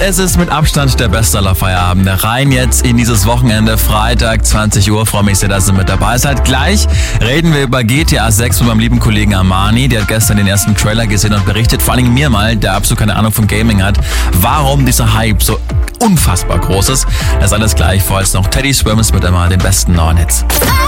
Es ist mit Abstand der beste aller Feierabende. Rein jetzt in dieses Wochenende, Freitag, 20 Uhr. Freue mich sehr, dass ihr mit dabei seid. Gleich reden wir über GTA 6 mit meinem lieben Kollegen Armani. Der hat gestern den ersten Trailer gesehen und berichtet, vor allem mir mal, der absolut keine Ahnung von Gaming hat, warum dieser Hype so unfassbar groß ist. Das alles gleich, vorher noch Teddy Swims mit immer den besten neuen Hits.